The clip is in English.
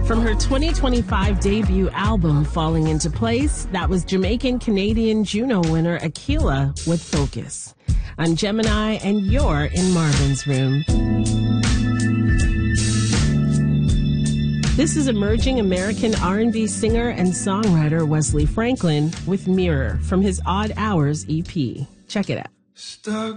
From her 2025 debut album, Falling Into Place, that was Jamaican-Canadian Juno winner Aquila with Focus. I'm Gemini, and you're in Marvin's Room. This is emerging American R&B singer and songwriter Wesley Franklin with Mirror from his Odd Hours EP. Check it out. Stuck